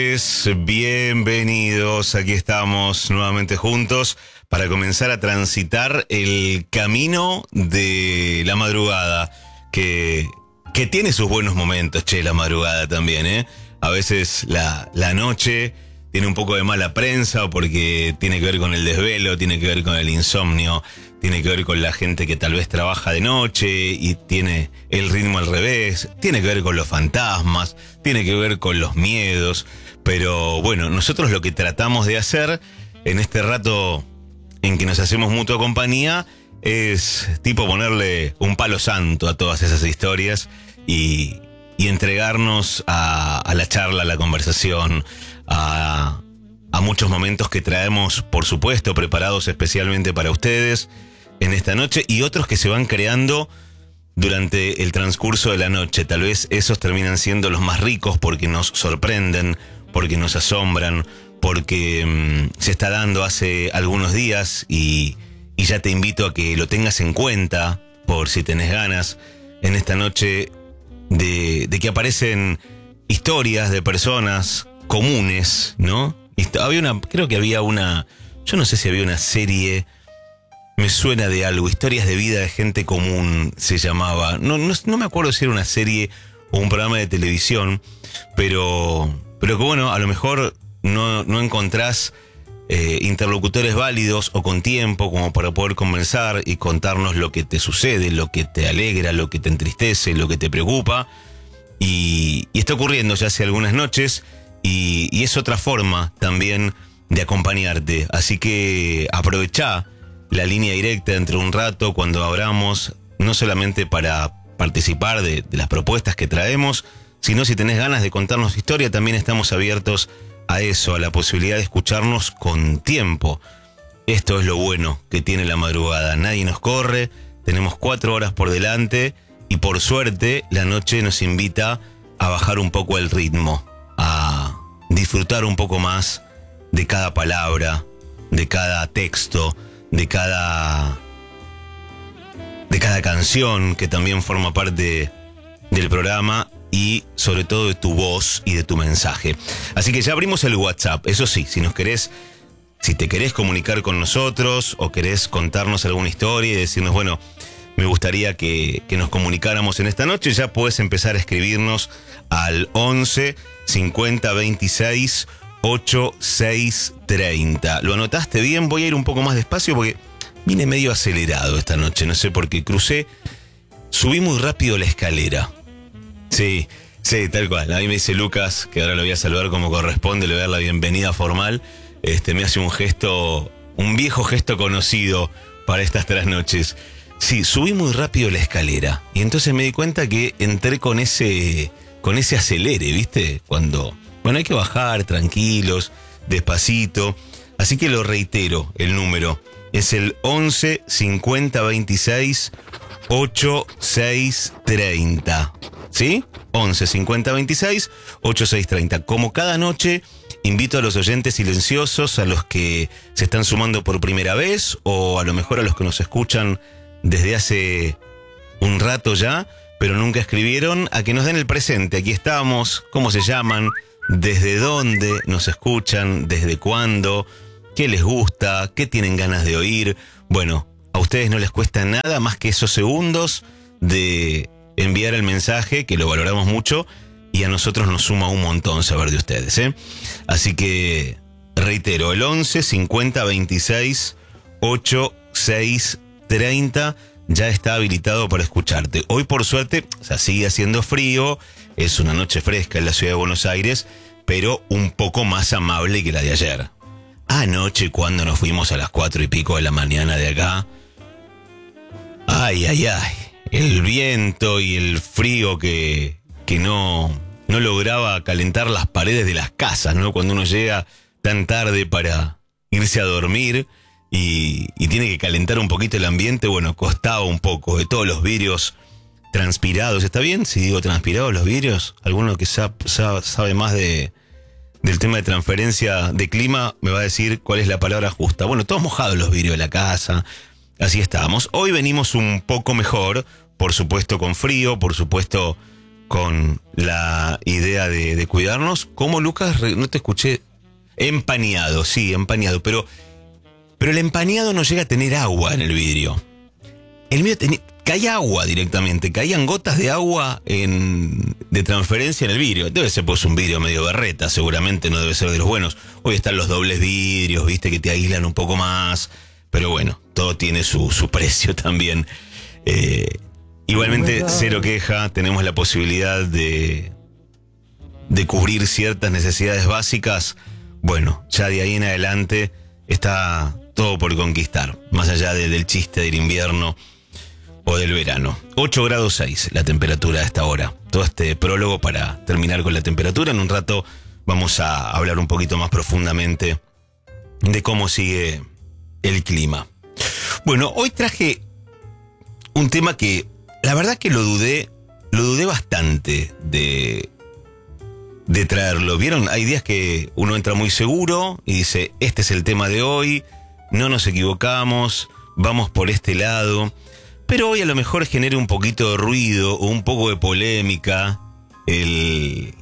Bienvenidos, aquí estamos nuevamente juntos para comenzar a transitar el camino de la madrugada, que tiene sus buenos momentos, la madrugada también, ¿eh? A veces la noche tiene un poco de mala prensa porque tiene que ver con el desvelo, tiene que ver con el insomnio, tiene que ver con la gente que tal vez trabaja de noche y tiene el ritmo al revés, tiene que ver con los fantasmas, tiene que ver con los miedos. Pero bueno, nosotros lo que tratamos de hacer en este rato en que nos hacemos mutua compañía es tipo ponerle un palo santo a todas esas historias y entregarnos a la charla, a la conversación, a muchos momentos que traemos, por supuesto, preparados especialmente para ustedes en esta noche y otros que se van creando durante el transcurso de la noche. Tal vez esos terminan siendo los más ricos porque nos sorprenden, porque nos asombran, porque se está dando hace algunos días y ya te invito a que lo tengas en cuenta por si tenés ganas en esta noche de que aparecen historias de personas comunes, ¿no? Creo que había una, yo no sé si había una serie, me suena de algo, Historias de vida de gente común se llamaba, no me acuerdo si era una serie o un programa de televisión, pero que bueno, a lo mejor no encontrás interlocutores válidos o con tiempo como para poder conversar y contarnos lo que te sucede, lo que te alegra, lo que te entristece, lo que te preocupa. Y está ocurriendo ya hace algunas noches y es otra forma también de acompañarte. Así que aprovechá la línea directa dentro de un rato cuando abramos, no solamente para participar de las propuestas que traemos, sino si tenés ganas de contarnos historia, también estamos abiertos a eso, a la posibilidad de escucharnos con tiempo. Esto es lo bueno que tiene la madrugada. Nadie nos corre, tenemos 4 horas por delante y por suerte la noche nos invita a bajar un poco el ritmo, a disfrutar un poco más de cada palabra, de cada texto, de cada canción que también forma parte del programa y sobre todo de tu voz y de tu mensaje. Así que ya abrimos el WhatsApp. Eso sí, si te querés comunicar con nosotros o querés contarnos alguna historia y decirnos, bueno, me gustaría que nos comunicáramos en esta noche, ya podés empezar a escribirnos al 11 50 26 86 30. ¿Lo anotaste bien? Voy a ir un poco más despacio porque vine medio acelerado esta noche, no sé por qué. Subí muy rápido la escalera. Sí, tal cual. A mí me dice Lucas, que ahora lo voy a saludar como corresponde, le voy a dar la bienvenida formal. Me hace un viejo gesto conocido para estas trasnoches. Sí, subí muy rápido la escalera y entonces me di cuenta que entré con ese acelere, ¿viste? Cuando, bueno, hay que bajar tranquilos, despacito. Así que lo reitero, el número es el 11 50 26 86 30. ¿Sí? 11 50 26 86 30. Como cada noche, invito a los oyentes silenciosos, a los que se están sumando por primera vez o a lo mejor a los que nos escuchan desde hace un rato ya, pero nunca escribieron, a que nos den el presente. Aquí estamos, cómo se llaman, desde dónde nos escuchan, desde cuándo, qué les gusta, qué tienen ganas de oír. Bueno, a ustedes no les cuesta nada más que esos segundos de enviar el mensaje, que lo valoramos mucho, y a nosotros nos suma un montón saber de ustedes, ¿eh? Así que, reitero, el 11 50 26 86 30 ya está habilitado para escucharte. Hoy, por suerte, sigue haciendo frío, es una noche fresca en la ciudad de Buenos Aires, pero un poco más amable que la de ayer. Anoche, cuando nos fuimos a las 4 y pico de la mañana de acá, ay, el viento y el frío que no lograba calentar las paredes de las casas, ¿no? Cuando uno llega tan tarde para irse a dormir y tiene que calentar un poquito el ambiente, bueno, costaba un poco. De todos los vidrios transpirados, ¿está bien si digo transpirados los vidrios? Alguno que sabe más del tema de transferencia de clima me va a decir cuál es la palabra justa. Bueno, todos mojados los vidrios de la casa. Así estábamos. Hoy venimos un poco mejor, por supuesto con frío, por supuesto con la idea de cuidarnos. ¿Cómo, Lucas? No te escuché. Empañado, sí, empañado. Pero el empañado no llega a tener agua en el vidrio. El mío caía agua directamente. Caían gotas de agua de transferencia en el vidrio. Debe ser pues un vidrio medio berreta, seguramente no debe ser de los buenos. Hoy están los dobles vidrios, viste, que te aíslan un poco más. Pero bueno, todo tiene su precio también. Igualmente, cero queja. Tenemos la posibilidad de cubrir ciertas necesidades básicas. Bueno, ya de ahí en adelante está todo por conquistar. Más allá del chiste del invierno o del verano. 8 grados 6 la temperatura a esta hora. Todo este prólogo para terminar con la temperatura. En un rato vamos a hablar un poquito más profundamente de cómo sigue el clima. Bueno, hoy traje un tema que la verdad que lo dudé bastante de traerlo. ¿Vieron? Hay días que uno entra muy seguro y dice, este es el tema de hoy, no nos equivocamos, vamos por este lado. Pero hoy a lo mejor genere un poquito de ruido o un poco de polémica el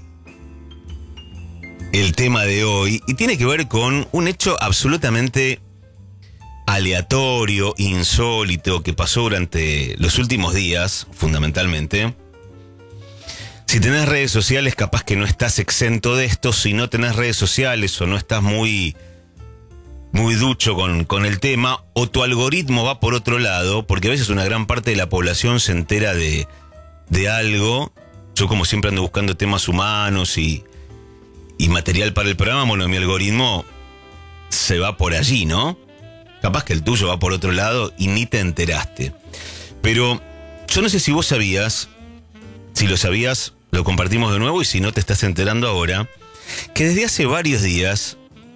tema de hoy. Y tiene que ver con un hecho absolutamente aleatorio, insólito, que pasó durante los últimos días, fundamentalmente. Si tenés redes sociales, capaz que no estás exento de esto. Si no tenés redes sociales o no estás muy ducho con el tema, o tu algoritmo va por otro lado, porque a veces una gran parte de la población se entera de algo. Yo, como siempre, ando buscando temas humanos y material para el programa. Bueno, mi algoritmo se va por allí, ¿no? Capaz que el tuyo va por otro lado y ni te enteraste. Pero yo no sé si vos sabías, si lo sabías, lo compartimos de nuevo, y si no te estás enterando ahora, que desde hace varios días,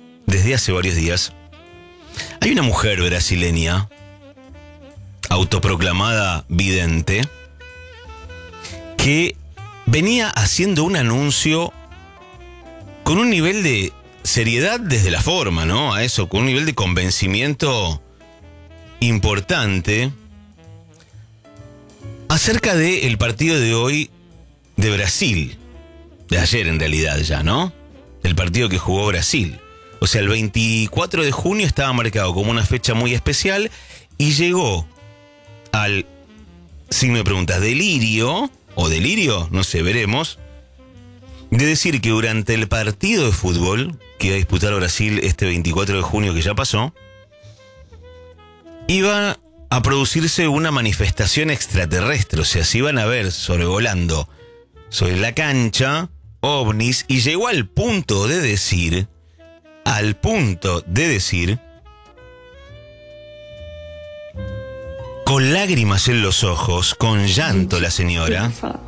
hay una mujer brasileña, autoproclamada vidente, que venía haciendo un anuncio con un nivel de seriedad desde la forma, ¿no? A eso, con un nivel de convencimiento importante acerca del partido de hoy de Brasil, de ayer en realidad ya, ¿no? El partido que jugó Brasil. O sea, el 24 de junio estaba marcado como una fecha muy especial y llegó al signo de preguntas delirio, o delirio, no sé, veremos, de decir que durante el partido de fútbol que iba a disputar Brasil este 24 de junio que ya pasó, iba a producirse una manifestación extraterrestre. O sea, se iban a ver sobrevolando sobre la cancha ovnis, y llegó al punto de decir, con lágrimas en los ojos, con llanto, la señora.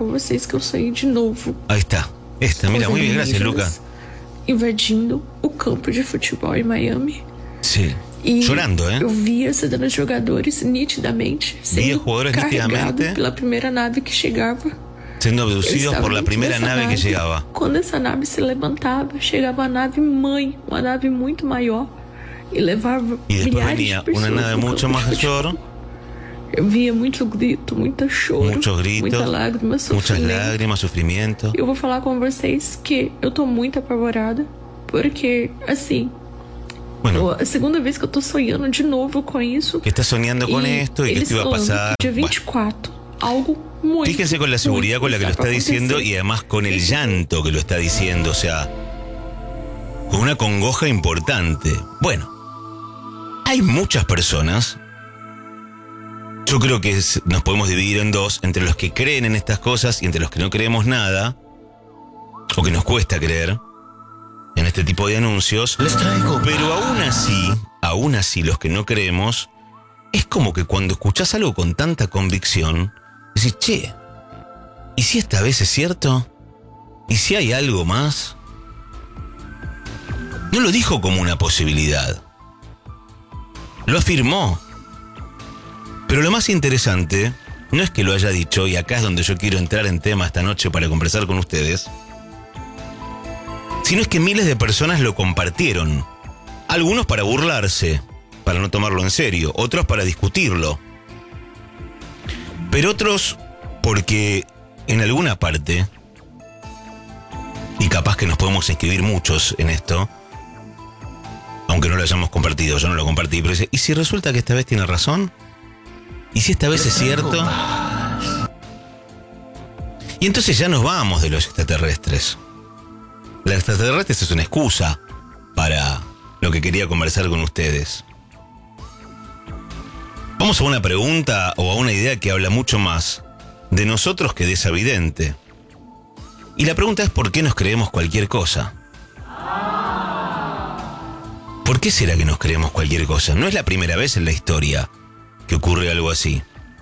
Ahí está. Esta, mira, muy bien, gracias, Lucas. Invadindo o campo de futebol em Miami. Sí. Llorando, ¿eh? Eu via os jogadores nitidamente sendo carregados pela primeira nave que chegava. Siendo abducidos por la primera nave que llegaba. Quando essa nave se levantava, chegava a nave mãe, uma nave muito maior, e levava milhares de pessoas. Una nave mucho más mayor. Eu via muito grito, muito choro, muchos gritos, muita lágrima, muchas lágrimas, sofrimento. Eu vou falar com vocês que eu tô muito apavorada, porque, assim, bueno, a segunda vez que eu tô sonhando de novo com isso. Que estás soñando con esto y que esto iba a pasar. Dia 24, algo muy. Fíjense con la seguridad con la que lo está diciendo, y además con el llanto que lo está diciendo, o sea, con una congoja importante. Bueno, hay muchas personas. Yo creo que nos podemos dividir en dos, entre los que creen en estas cosas y entre los que no creemos nada, o que nos cuesta creer en este tipo de anuncios. Pero aún así, los que no creemos, es como que cuando escuchás algo con tanta convicción, decís, che, ¿y si esta vez es cierto? ¿Y si hay algo más? No lo dijo como una posibilidad, lo afirmó. Pero lo más interesante no es que lo haya dicho, y acá es donde yo quiero entrar en tema esta noche para conversar con ustedes, sino es que miles de personas lo compartieron. Algunos para burlarse, para no tomarlo en serio, otros para discutirlo. Pero otros porque en alguna parte, y capaz que nos podemos inscribir muchos en esto, aunque no lo hayamos compartido, yo no lo compartí, pero dice, ¿y si resulta que esta vez tiene razón? ¿Y si esta vez es cierto? Y entonces ya nos vamos de los extraterrestres. Los extraterrestres es una excusa para lo que quería conversar con ustedes. Vamos a una pregunta o a una idea que habla mucho más de nosotros que de esa vidente. Y la pregunta es ¿por qué nos creemos cualquier cosa? ¿Por qué será que nos creemos cualquier cosa? No es la primera vez en la historia que ocurre algo así.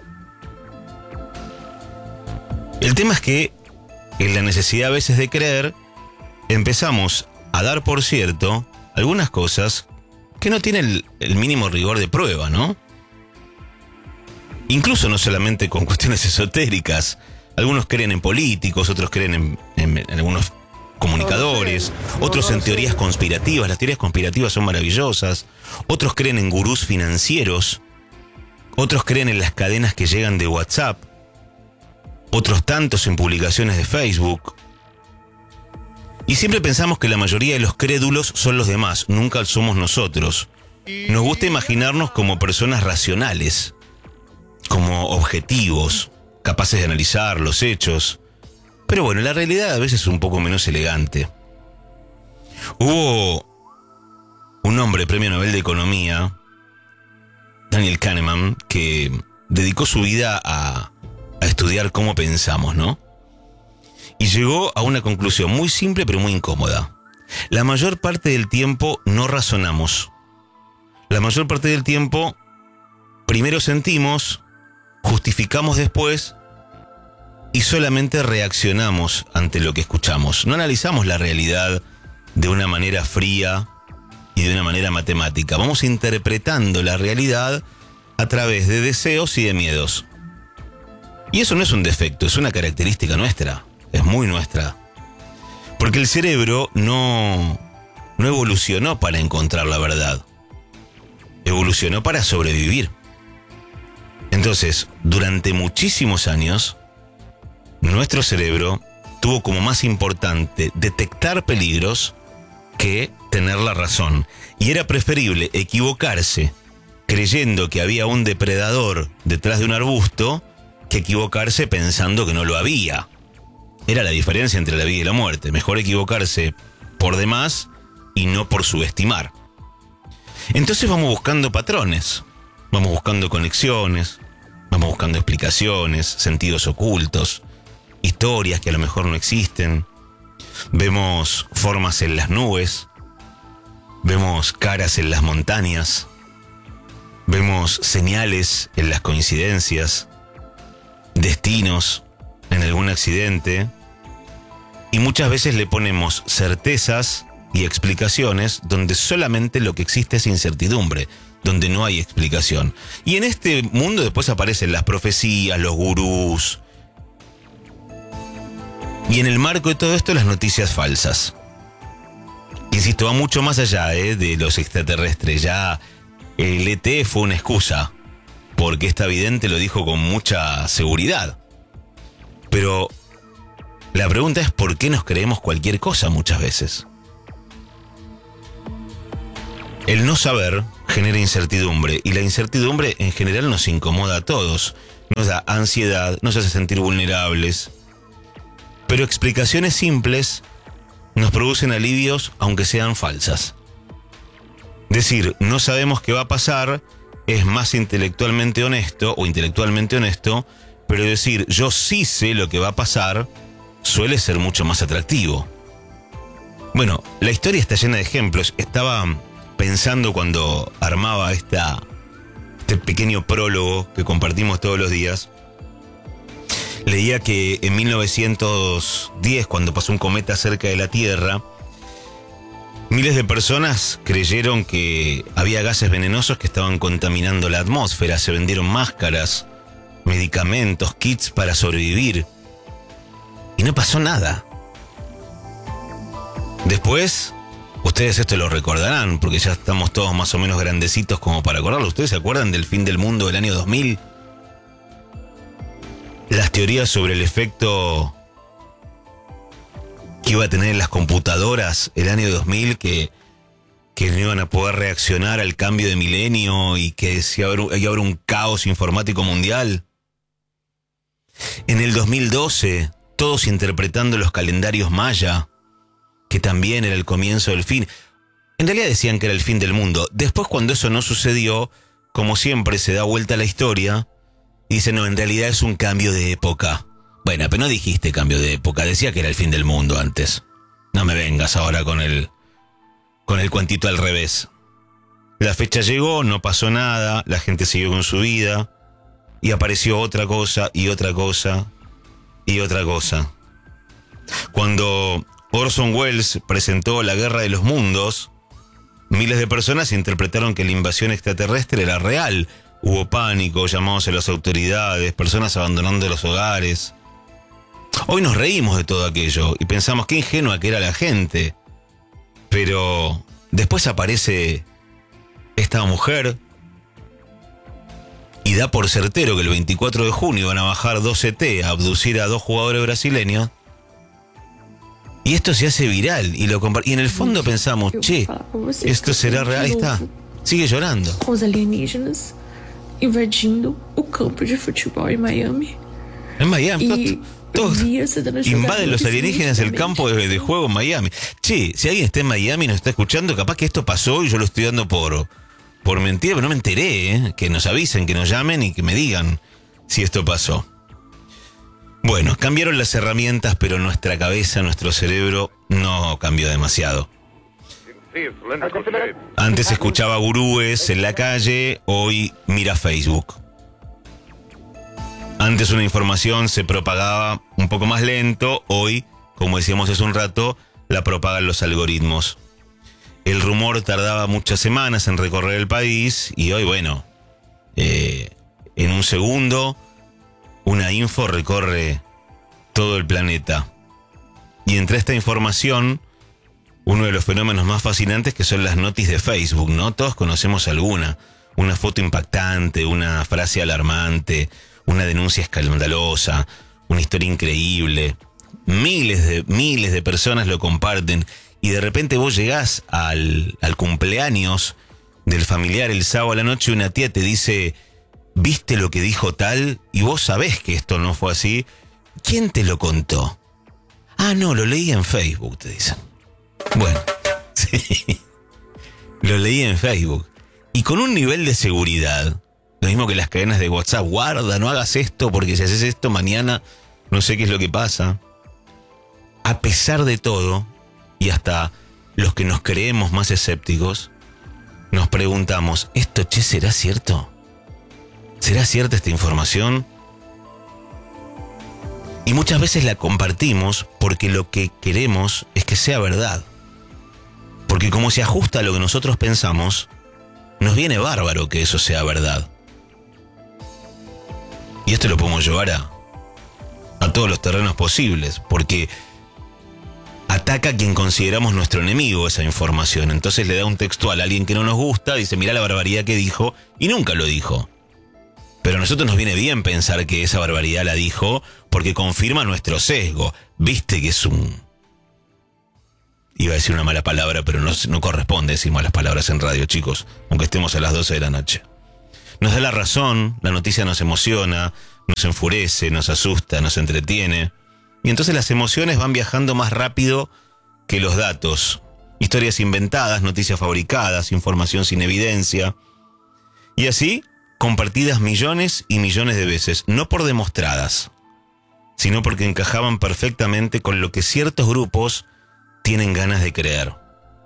El tema es que en la necesidad a veces de creer, empezamos a dar por cierto algunas cosas que no tienen el mínimo rigor de prueba, ¿no? Incluso no solamente con cuestiones esotéricas. Algunos creen en políticos, otros creen en algunos comunicadores, otros en teorías conspirativas. Las teorías conspirativas son maravillosas. Otros creen en gurús financieros. Otros creen en las cadenas que llegan de WhatsApp. Otros tantos en publicaciones de Facebook. Y siempre pensamos que la mayoría de los crédulos son los demás, nunca somos nosotros. Nos gusta imaginarnos como personas racionales, como objetivos, capaces de analizar los hechos. Pero bueno, la realidad a veces es un poco menos elegante. Hubo un hombre, premio Nobel de Economía, Daniel Kahneman, que dedicó su vida a estudiar cómo pensamos, ¿no? Y llegó a una conclusión muy simple pero muy incómoda. La mayor parte del tiempo no razonamos. La mayor parte del tiempo primero sentimos, justificamos después y solamente reaccionamos ante lo que escuchamos. No analizamos la realidad de una manera fría y de una manera matemática. Vamos interpretando la realidad a través de deseos y de miedos. Y eso no es un defecto, es una característica nuestra, es muy nuestra. Porque el cerebro no evolucionó para encontrar la verdad, evolucionó para sobrevivir. Entonces, durante muchísimos años, nuestro cerebro tuvo como más importante detectar peligros que tener la razón. Y era preferible equivocarse creyendo que había un depredador detrás de un arbusto que equivocarse pensando que no lo había. Era la diferencia entre la vida y la muerte. Mejor equivocarse por demás y no por subestimar. Entonces vamos buscando patrones, vamos buscando conexiones, vamos buscando explicaciones, sentidos ocultos, historias que a lo mejor no existen. Vemos formas en las nubes, vemos caras en las montañas, vemos señales en las coincidencias, destinos en algún accidente, y muchas veces le ponemos certezas y explicaciones donde solamente lo que existe es incertidumbre, donde no hay explicación. Y en este mundo después aparecen las profecías, los gurús, y en el marco de todo esto las noticias falsas. Insisto, va mucho más allá de los extraterrestres. Ya el ET fue una excusa, porque esta vidente lo dijo con mucha seguridad. Pero la pregunta es ¿por qué nos creemos cualquier cosa muchas veces? El no saber genera incertidumbre, y la incertidumbre en general nos incomoda a todos. Nos da ansiedad, nos hace sentir vulnerables. Pero explicaciones simples nos producen alivios aunque sean falsas. Decir no sabemos qué va a pasar es más intelectualmente honesto o intelectualmente honesto, pero decir yo sí sé lo que va a pasar suele ser mucho más atractivo. Bueno, la historia está llena de ejemplos. Estaba pensando cuando armaba este pequeño prólogo que compartimos todos los días. Leía que en 1910, cuando pasó un cometa cerca de la Tierra, miles de personas creyeron que había gases venenosos que estaban contaminando la atmósfera. Se vendieron máscaras, medicamentos, kits para sobrevivir. Y no pasó nada. Después, ustedes esto lo recordarán, porque ya estamos todos más o menos grandecitos como para acordarlo. ¿Ustedes se acuerdan del fin del mundo del año 2000? las teorías sobre el efecto que iba a tener en las computadoras el año 2000, que no iban a poder reaccionar al cambio de milenio y que iba a haber un caos informático mundial. En el 2012, todos interpretando los calendarios maya, que también era el comienzo del fin. En realidad decían que era el fin del mundo. Después, cuando eso no sucedió, como siempre se da vuelta la historia, y dice, no, en realidad es un cambio de época. Bueno, pero no dijiste cambio de época, decía que era el fin del mundo antes. No me vengas ahora con el cuentito al revés. La fecha llegó, no pasó nada, la gente siguió con su vida, y apareció otra cosa, y otra cosa, y otra cosa. Cuando Orson Welles presentó La Guerra de los Mundos, miles de personas interpretaron que la invasión extraterrestre era real. Hubo pánico, llamados a las autoridades, personas abandonando los hogares. Hoy nos reímos de todo aquello y pensamos qué ingenua que era la gente. Pero después aparece esta mujer y da por certero que el 24 de junio van a bajar 2 ET a abducir a 2 jugadores brasileños. Y esto se hace viral y y en el fondo pensamos, che, esto será real. Ahí está, sigue llorando. Os alienígenas invadindo o campo de futebol en Miami. En Miami, todos invaden los alienígenas el campo de juego en Miami. Che, si alguien está en Miami y nos está escuchando, capaz que esto pasó y yo lo estoy dando por mentira, pero no me enteré, que nos avisen, que nos llamen y que me digan si esto pasó. Bueno, cambiaron las herramientas, pero nuestra cabeza, nuestro cerebro no cambió demasiado. Antes escuchaba gurúes en la calle, hoy mira Facebook. Antes una información se propagaba un poco más lento, hoy, como decíamos hace un rato, la propagan los algoritmos. El rumor tardaba muchas semanas en recorrer el país y hoy, bueno, en un segundo una info recorre todo el planeta. Y entre esta información, uno de los fenómenos más fascinantes que son las notis de Facebook, ¿no? Todos conocemos alguna. Una foto impactante, una frase alarmante, una denuncia escandalosa, una historia increíble. Miles de personas lo comparten y de repente vos llegás al cumpleaños del familiar el sábado a la noche y una tía te dice, ¿viste lo que dijo tal? Y vos sabés que esto no fue así. ¿Quién te lo contó? Ah, no, lo leí en Facebook, te dicen. Bueno, sí, lo leí en Facebook. Y con un nivel de seguridad, lo mismo que las cadenas de WhatsApp, guarda, no hagas esto porque si haces esto mañana no sé qué es lo que pasa. A pesar de todo, y hasta los que nos creemos más escépticos, nos preguntamos, ¿esto, che, será cierto? ¿Será cierta esta información? Y muchas veces la compartimos porque lo que queremos es que sea verdad. Porque como se ajusta a lo que nosotros pensamos, nos viene bárbaro que eso sea verdad. Y esto lo podemos llevar a todos los terrenos posibles, porque ataca a quien consideramos nuestro enemigo esa información. Entonces le da un textual a alguien que no nos gusta, dice, mirá la barbaridad que dijo, y nunca lo dijo. Pero a nosotros nos viene bien pensar que esa barbaridad la dijo porque confirma nuestro sesgo. Viste que es Iba a decir una mala palabra, pero no corresponde decir malas palabras en radio, chicos, aunque estemos a las 12 de la noche. Nos da la razón, la noticia nos emociona, nos enfurece, nos asusta, nos entretiene. Y entonces las emociones van viajando más rápido que los datos. Historias inventadas, noticias fabricadas, información sin evidencia. Y así, compartidas millones y millones de veces, no por demostradas, sino porque encajaban perfectamente con lo que ciertos grupos tienen ganas de creer.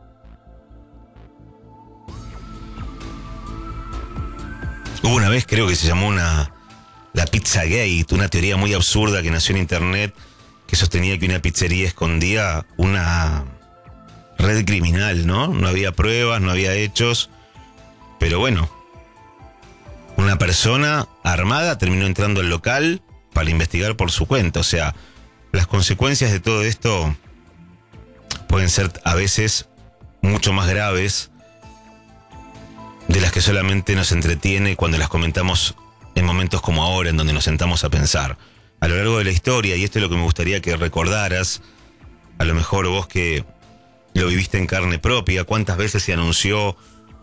Hubo una vez, creo que se llamó la Pizzagate, una teoría muy absurda que nació en internet, que sostenía que una pizzería escondía una red criminal, ¿no? No había pruebas, no había hechos, pero bueno, una persona armada terminó entrando al local para investigar por su cuenta. O sea, las consecuencias de todo esto pueden ser a veces mucho más graves de las que solamente nos entretiene cuando las comentamos en momentos como ahora, en donde nos sentamos a pensar. a lo largo de la historia, y esto es lo que me gustaría que recordaras, a lo mejor vos que lo viviste en carne propia, cuántas veces se anunció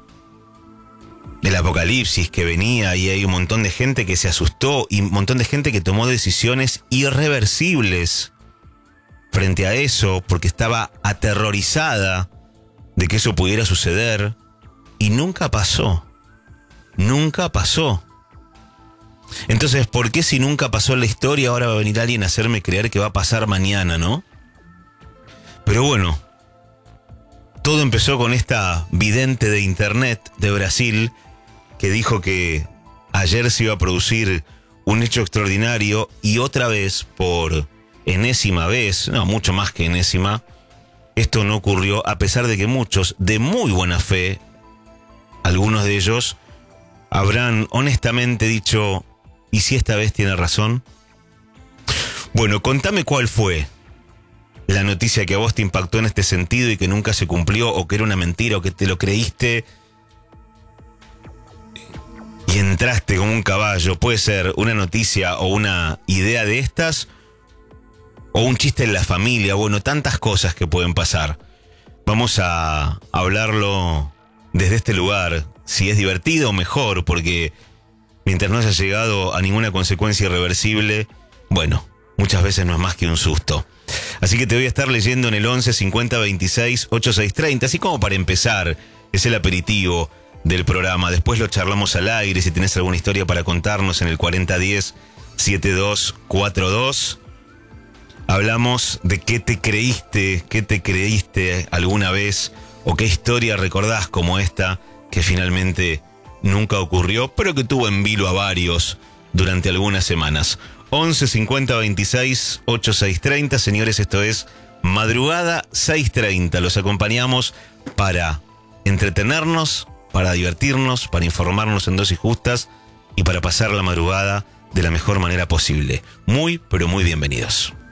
el apocalipsis que venía y hay un montón de gente que se asustó y un montón de gente que tomó decisiones irreversibles frente a eso porque estaba aterrorizada de que eso pudiera suceder y nunca pasó. Nunca pasó. Entonces, ¿por qué si nunca pasó en la historia ahora va a venir alguien a hacerme creer que va a pasar mañana, no? Pero bueno, todo empezó con esta vidente de internet de Brasil que dijo que ayer se iba a producir un hecho extraordinario y otra vez, por enésima vez, no, mucho más que enésima, esto no ocurrió a pesar de que muchos, de muy buena fe, algunos de ellos, habrán honestamente dicho, ¿y si esta vez tiene razón? Bueno, contame cuál fue la noticia que a vos te impactó en este sentido y que nunca se cumplió, o que era una mentira, o que te lo creíste y entraste como un caballo. Puede ser una noticia o una idea de estas, o un chiste en la familia, bueno, tantas cosas que pueden pasar. Vamos a hablarlo desde este lugar. Si es divertido, mejor, porque mientras no haya llegado a ninguna consecuencia irreversible, bueno, muchas veces no es más que un susto. Así que te voy a estar leyendo en el 11 50 26 8630, así como para empezar, es el aperitivo del programa. Después lo charlamos al aire, si tenés alguna historia para contarnos en el 4010 7242. Hablamos de qué te creíste alguna vez, o qué historia recordás como esta que finalmente nunca ocurrió, pero que tuvo en vilo a varios durante algunas semanas. 11 50 26 8630, señores, esto es Madrugada 630. Los acompañamos para entretenernos, para divertirnos, para informarnos en dosis justas y para pasar la madrugada de la mejor manera posible. Muy, pero muy bienvenidos.